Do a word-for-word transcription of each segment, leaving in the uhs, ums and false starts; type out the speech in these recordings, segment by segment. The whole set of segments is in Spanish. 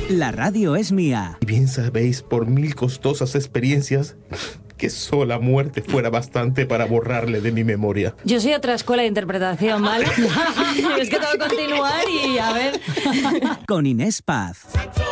La radio es mía. Y bien sabéis, por mil costosas experiencias, que sola muerte fuera bastante para borrarle de mi memoria. Yo soy otra escuela de interpretación, ¿vale? Es que tengo que continuar y a ver. Con Inés Paz.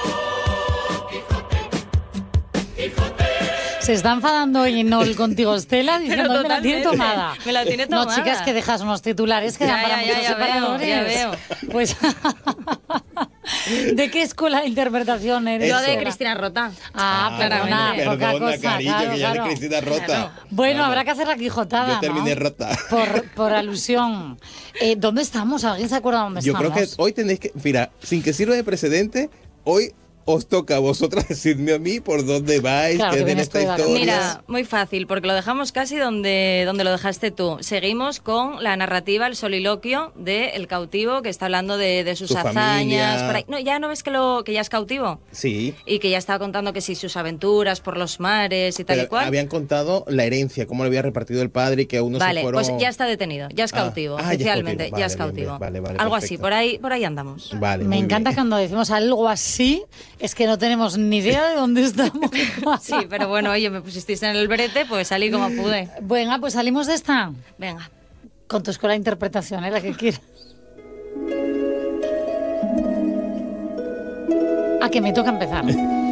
Se está enfadando hoy Nol contigo, Estela, diciendo que me la tiene tomada. Me la tiene tomada. No, chicas, que dejas unos titulares que ya, dan para ya, muchos ya, ya separadores. Veo, ya veo. Pues, ¿de qué escuela de interpretación eres? Yo de Estela? Cristina Rota. Ah, Ah, perdona, claramente. poca Perdona, cosa, cariño, claro, que ya claro. de Cristina Rota. Claro. Bueno, Vamos. habrá que hacer la quijotada, Yo terminé ¿no? rota. Por, por alusión. Eh, ¿Dónde estamos? ¿Alguien se acuerda dónde Yo estamos? creo que hoy tenéis que, mira, sin que sirva de precedente, hoy os toca a vosotras decirme a mí por dónde vais, Claro, qué que es de vienes esta toda la- historia. Mira, muy fácil, porque lo dejamos casi donde, donde lo dejaste tú. Seguimos con la narrativa, el soliloquio de El cautivo, que está hablando de, de sus Su hazañas. familia. Por ahí. No, ya no ves que, lo, que ya es cautivo. Sí. Y que ya estaba contando que sí, sus aventuras por los mares y tal Pero y cual. habían contado la herencia, cómo le había repartido el padre y que unos Vale, se fueron... pues ya está detenido, ya es Ah, cautivo, ah, ya es oficialmente, cautivo. ya es Vale, bien, cautivo. bien, vale, vale, Algo así, perfecto. por ahí, por ahí andamos. Vale, Me muy encanta bien. cuando decimos algo así, es que no tenemos ni idea de dónde estamos. Sí, pero bueno, oye, me pusisteis en el brete, pues salí como pude. Venga, pues salimos de esta. Venga. Con tu escuela de interpretación, ¿eh? La que quieras. A que me toca empezar.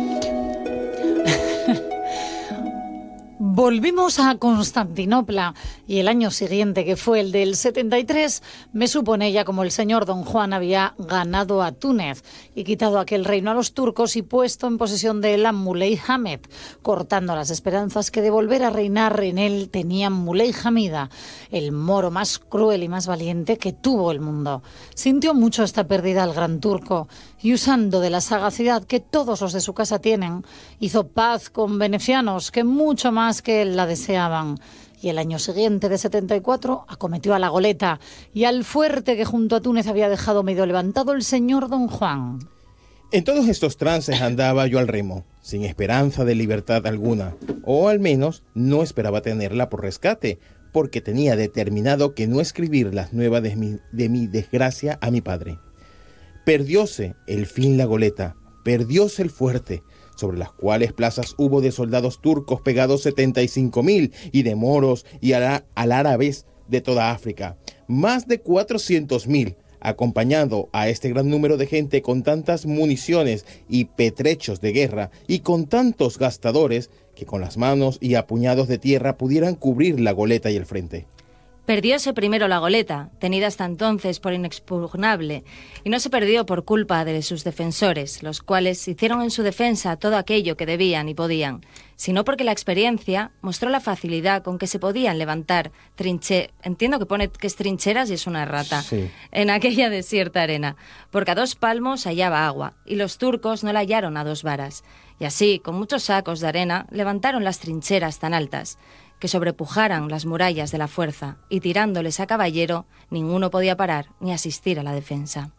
Volvimos a Constantinopla y el año siguiente, que fue el del setenta y tres, me supone ya como el señor Don Juan había ganado a Túnez y quitado aquel reino a los turcos y puesto en posesión de él a Muley Hamed, cortando las esperanzas que de volver a reinar en él tenía Muley Hamida, el moro más cruel y más valiente que tuvo el mundo. Sintió mucho esta pérdida al gran turco y, usando de la sagacidad que todos los de su casa tienen, hizo paz con venecianos que mucho más que él la deseaban. Y el año siguiente, de setenta y cuatro, acometió a la goleta y al fuerte que junto a Túnez había dejado medio levantado el señor Don Juan. En todos estos trances andaba yo al remo, sin esperanza de libertad alguna, o al menos no esperaba tenerla por rescate, porque tenía determinado que no escribir las nuevas de mi, de mi desgracia a mi padre. Perdióse el fin la goleta, perdióse el fuerte, sobre las cuales plazas hubo de soldados turcos pegados setenta y cinco mil y de moros y al, al árabes de toda África, más de cuatrocientos mil, acompañando a este gran número de gente con tantas municiones y petrechos de guerra y con tantos gastadores que con las manos y a puñados de tierra pudieran cubrir la goleta y el frente. Perdióse primero la goleta, tenida hasta entonces por inexpugnable, y no se perdió por culpa de sus defensores, los cuales hicieron en su defensa todo aquello que debían y podían, sino porque la experiencia mostró la facilidad con que se podían levantar trincheras, entiendo que pone que es trincheras y es una errata, Sí. en aquella desierta arena, porque a dos palmos hallaba agua, y los turcos no la hallaron a dos varas, y así, con muchos sacos de arena, levantaron las trincheras tan altas, que sobrepujaran las murallas de la fuerza, y tirándoles a caballero, ninguno podía parar ni asistir a la defensa.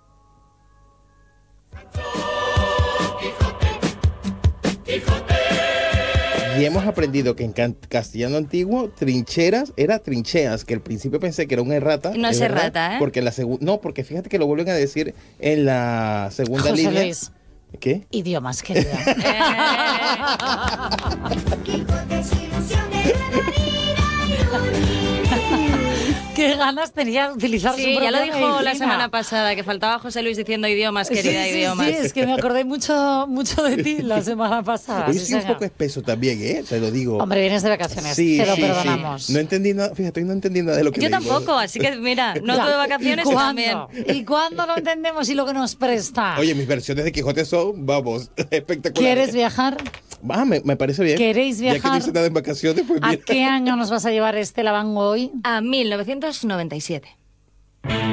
Y hemos aprendido que en can- castellano antiguo, trincheras era trincheas, que al principio pensé que era una errata. No es verdad, errata, ¿eh? Porque en la segu- no, porque fíjate que lo vuelven a decir en la segunda José línea. Luis. ¿Qué? Idiomas, querida. Qué ganas tenía de utilizar Sí, su ya lo propia dijo la medicina. semana pasada, que faltaba José Luis diciendo idiomas, Sí, querida, sí, idiomas. Sí, es que me acordé mucho, mucho de ti la semana pasada. Hoy sí, sí un señor. poco espeso también, ¿eh? Te lo digo. Hombre, vienes de vacaciones, Sí, te lo sí, perdonamos. sí. No entendí nada, fíjate, no entendí nada de lo que Yo me dijo. tampoco, así que mira, no Ya. tuve vacaciones ¿Y y cuándo? también. ¿Y cuándo lo entendemos y lo que nos presta? Oye, mis versiones de Quijote son, vamos, espectaculares. ¿Quieres viajar? Ah, me, me parece bien. ¿Queréis Ya que viajar? no hice nada en vacaciones, pues ¿A mira. qué año nos vas a llevar este Lavango hoy? A mil novecientos noventa y siete.